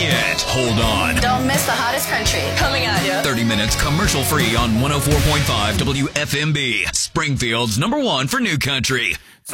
it. Hold on. Don't miss the hottest country. Coming at you. 30 minutes commercial free on 104.5 WFMB. Springfield's #1 for new country.